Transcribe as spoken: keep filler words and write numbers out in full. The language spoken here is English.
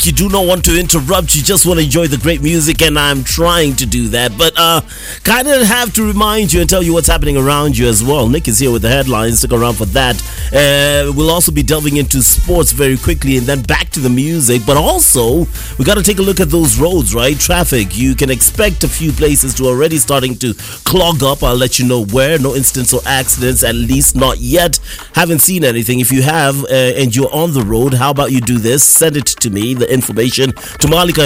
You do not want to interrupt. You just want to enjoy the great music, and I'm trying to do that. But uh, kind of have to remind you and tell you what's happening around you as well. Nick is here with the headlines. Stick around for that. Uh, we'll also be delving into sports very quickly, and then back to the music. But also, we got to take a look at those roads, right? Traffic. You can expect a few places to already starting to clog up. I'll let you know where. No incidents or accidents, at least not yet. Haven't seen anything. If you have uh, and you're on the road, how about you do this? Send it to me. The information to Malika